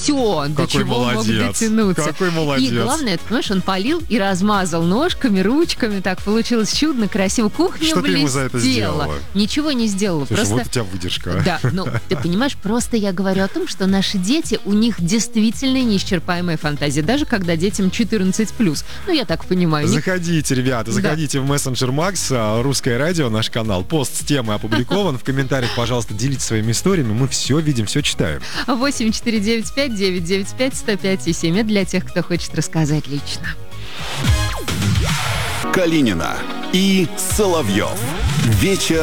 все, до Какой чего мог молодец. дотянуться. Какой молодец. И главное, ты понимаешь, он полил и размазал ножками, ручками, так получилось чудно, красиво. Кухня Что ты блестела. ему за это сделала? Ничего не сделала. Слушай, просто... вот у тебя выдержка. Да, ну, ты понимаешь, просто я говорю о том, что наши дети, у них действительно неисчерпаемая фантазия, даже когда детям 14+. Ну, я так понимаю. Заходите, ребята, заходите в мессенджер Макс, Русское радио, наш канал. Пост с темой опубликован. В комментариях, пожалуйста, делитесь своими историями. Мы все видим, все читаем. 8495-995-105-7. Это для тех, кто хочет рассказать лично. Калинина и Соловьев. Вечер